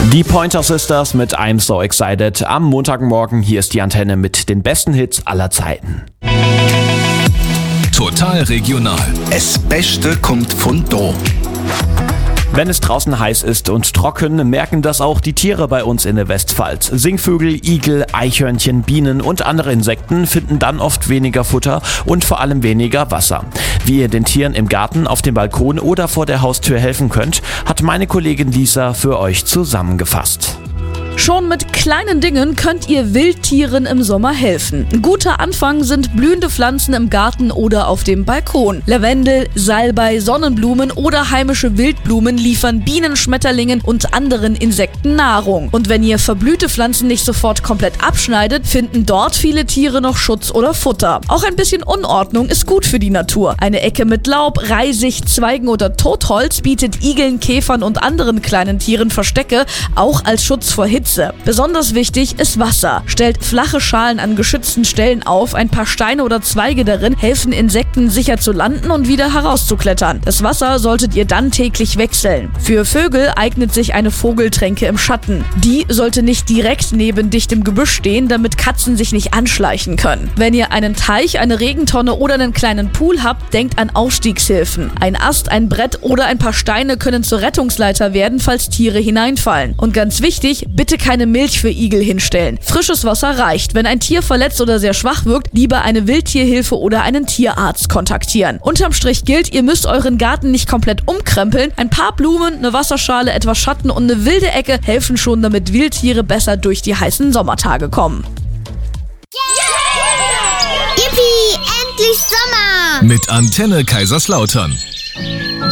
Die Pointer Sisters mit I'm So Excited. Am Montagmorgen, hier ist die Antenne mit den besten Hits aller Zeiten. Total regional. Das Beste kommt von da. Wenn es draußen heiß ist und trocken, merken das auch die Tiere bei uns in der Westpfalz. Singvögel, Igel, Eichhörnchen, Bienen und andere Insekten finden dann oft weniger Futter und vor allem weniger Wasser. Wie ihr den Tieren im Garten, auf dem Balkon oder vor der Haustür helfen könnt, hat meine Kollegin Lisa für euch zusammengefasst. Schon mit kleinen Dingen könnt ihr Wildtieren im Sommer helfen. Ein guter Anfang sind blühende Pflanzen im Garten oder auf dem Balkon. Lavendel, Salbei, Sonnenblumen oder heimische Wildblumen liefern Bienen, Schmetterlingen und anderen Insekten Nahrung. Und wenn ihr verblühte Pflanzen nicht sofort komplett abschneidet, finden dort viele Tiere noch Schutz oder Futter. Auch ein bisschen Unordnung ist gut für die Natur. Eine Ecke mit Laub, Reisig, Zweigen oder Totholz bietet Igeln, Käfern und anderen kleinen Tieren Verstecke, auch als Schutz vor Hitze. Besonders wichtig ist Wasser. Stellt flache Schalen an geschützten Stellen auf, ein paar Steine oder Zweige darin helfen Insekten sicher zu landen und wieder herauszuklettern. Das Wasser solltet ihr dann täglich wechseln. Für Vögel eignet sich eine Vogeltränke im Schatten. Die sollte nicht direkt neben dichtem Gebüsch stehen, damit Katzen sich nicht anschleichen können. Wenn ihr einen Teich, eine Regentonne oder einen kleinen Pool habt, denkt an Ausstiegshilfen. Ein Ast, ein Brett oder ein paar Steine können zur Rettungsleiter werden, falls Tiere hineinfallen. Und ganz wichtig, bitte keine Milch für Igel hinstellen. Frisches Wasser reicht. Wenn ein Tier verletzt oder sehr schwach wirkt, lieber eine Wildtierhilfe oder einen Tierarzt kontaktieren. Unterm Strich gilt, ihr müsst euren Garten nicht komplett umkrempeln. Ein paar Blumen, eine Wasserschale, etwas Schatten und eine wilde Ecke helfen schon, damit Wildtiere besser durch die heißen Sommertage kommen. Yippie, endlich Sommer! Mit Antenne Kaiserslautern.